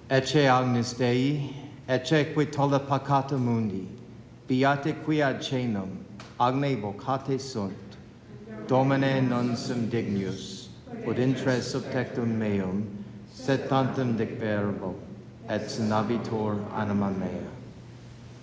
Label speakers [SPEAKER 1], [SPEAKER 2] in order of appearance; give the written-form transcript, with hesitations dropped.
[SPEAKER 1] Ecce agnus Dei, ecce qui tolle peccata mundi, beate qui ad cenum, agne vocate sunt. Domine non sum dignus, ut intre subtectum meum, sed tantum dicverbo, et sinabitur anima mea.